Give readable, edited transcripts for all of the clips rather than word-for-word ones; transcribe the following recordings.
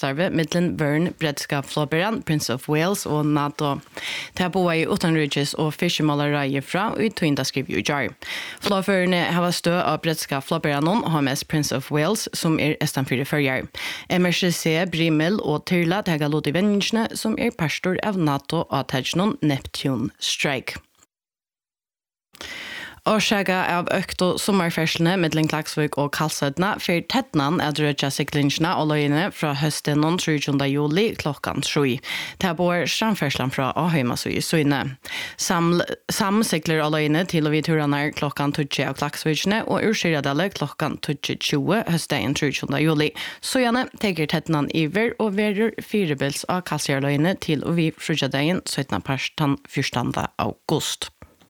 samstarve mittlen Vern, Bredskap Flåbæran, Prince of Wales og NATO. Det bor i utenriks- og fiskemålereie fra og i tvinda skriv i jar. Flåførene har stø av Bredskap Flåbæran og HMS Prince of Wales, som estanfyre førjar. MRCC, Brimel og Tyrla tega lot i vendingsne, som pastor av NATO og Tajnon Neptune Strike. Årsaka av økt og sommerferslene mellom Klaksvik og Kalsødna for tettnan at rødja siklingsene og løgene fra høsten 30. juli klokkan 3. Det bor samferslan fra Ahøymasøy i Søyne. Samsikler og løgene til og vidturene klokkan 20 av Klaksvikene og urskiradale klokkan 20.20 høsten 30. juli. Søyene teker tettnan iver og verer firebils av Kalsjærløgene til og vid frugjadeien 17. parsten 1. august.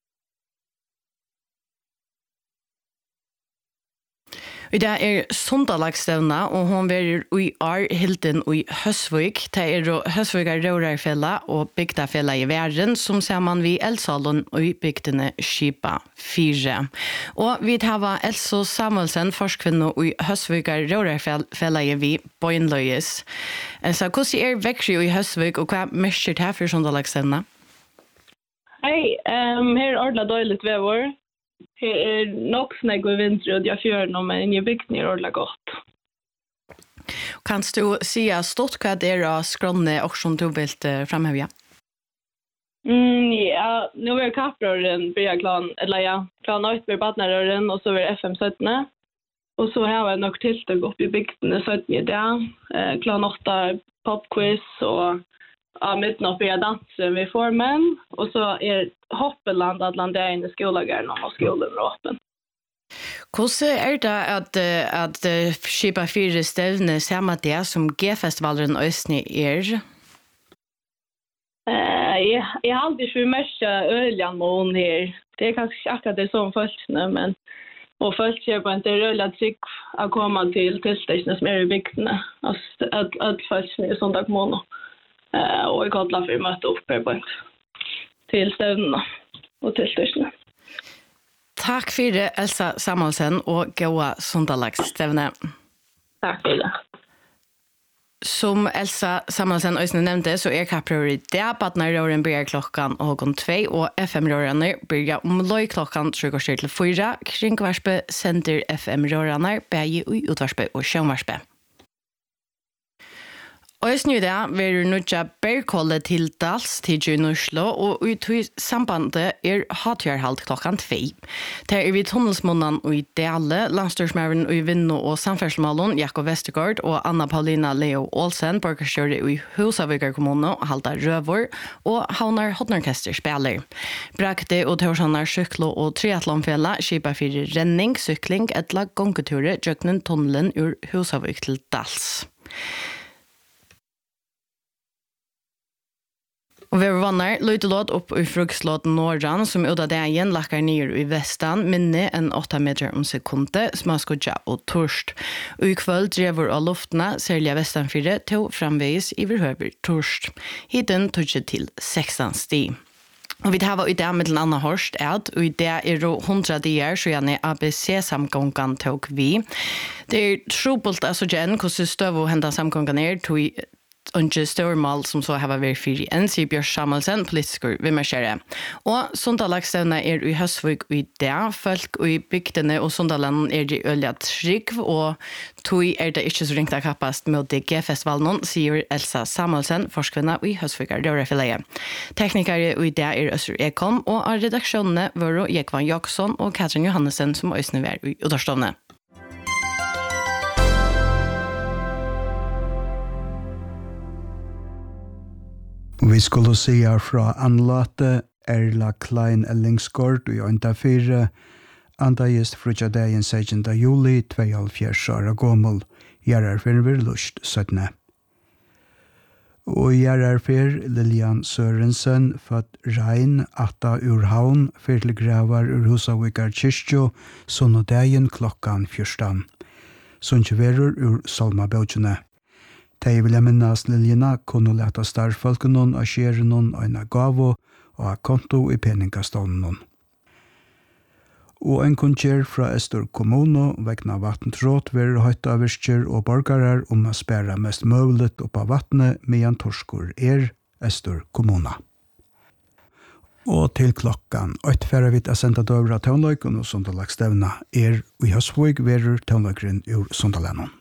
I dag sondalagsstevna, og hon verir i Hilden i Høsvik. Det Høsvikar Rørarfella og Bygdafella i Væren, som saman vi Elsalen og bygdene Skipa 4. Og vi har Elso Samuelsen, forskvinne i Høsvikar Rørarfella i vi Bøynløyes. Så hvordan vekkri i Høsvik, og hva merker det for sondalagsstevna? Hei, her ordla dårligt vevor. Her nok snegg og vinter, og jeg fjør noe, men jeg bygden ordentlig godt. Kan du si stort hva det av skrånne og som du vil fremheve? Ja, nå er kapprøren klan 8 blir badnerøren, og så er FM 17. Og så har jeg nok tiltak opp i bygdene 17 i dag. Klan 8 popquiz og midten oppe i dansen vi formen, og så Hoppeland at landegjen i skolageren og skolen åpen. Hvordan det at Skipa 4 stevne samme det som G-festivalen Østny Jeg har alltid ikke mest øljan mån her. Det kanskje ikke akkurat det som følelsene, men og folk kjøper en til øljan trygg å komme til tilstekene som i bygdene. At følelsene sånn måned. Og jeg kallar for å møte opp her til stevnene og til styrkene. Takk for det, Elsa Samuelsen, og gåa sondalagsstevne. Takk for det. Som Elsa Samuelsen også nevnte, så kapprøret i det, badnerøren blir klokkan 2, og FM-rørene blir løy klokkan 3-4, kringvarspe sender FM-rørene, begge i utvarspe og sjønvarspe. Og nu det vil nødja Bergkollet til Dals til Oslo, og ut i sambandet hatjørhalt klokkan 2. Der vi tunnelsmånen i Dale, landstyrsmæren i Vinno og Samferdselsmålen, Jakob Vestergaard og Anna Paulina Leo Olsen, borgerskjøret i Husaviker kommune, Halda Røvor, og Havnar Hotnorkester spiller. Brakte og Torshanar syklo og triathlonfjella, Skipa 4 renning, sykling, etla gongeture, Jøknen tunnelen ur Husavik til Dals. Og vi vannar løytelåt opp i frukslåt Norran, som ut av dagen lakkar nyer i vestan, minne enn 8 meter om sekundet, smaskudja og torst. Og i kvöld drever av luftene, særlig vestanfyrre, til framveis i verhøver torst. Hiten tøtje til 16 sti. Og vi har i dag med den andre hørst, og i dag 100 dier, så gjerne ABC-samgången tog vi. Det trobult altså gjenn, hvordan støv og hendet samgången tog ikke størmål som så har vært for NC Bjørs Samuelsen, politisker ved Merskjere. Og Sondalagsstevne i Høsvik i dag. Folk i bygdene og Sondalen i ølja trygg, og tog det ikke så ringt av kappast med DG-festivalen, sier Elsa Samuelsen, forskvinne i Høsvikar Rørafilleie. Teknikere i dag Øster Ekholm, og av redaksjonene var Jekvan Jakobsson og Katrin Johannesen, som også var i Uddarstovne. Vi skulle se fra anlate Erla Klein Ellingsgård i Øynda-4, andagist frutjadeien 16. juli, 42 år gammel, gjerarfer ved lust 17. Og gjerarfer Lilian Sørensen, født Rein, Atta Urhavn, fyrtelgravar ur Husavikar kyrkjo, sunnodeien klokkan 14. Sunnkjeverur ur Solma-Bøtjene. De vil minnes Liljena kunne lete starfolkene og skjeren og en gavo og ha konto i peningastånden. Og en kunnskjer fra Øster kommune vegna vattentråd ver høyttaversker og borgarar å spæra mest møvlet oppa vattnet medan torskur Øster kommune. Og til klokkan 8 færa vidt senda døvra tøvnløyken og sondalagsstevna i Høsvøg verur tøvnløykeren ur Sondalanon.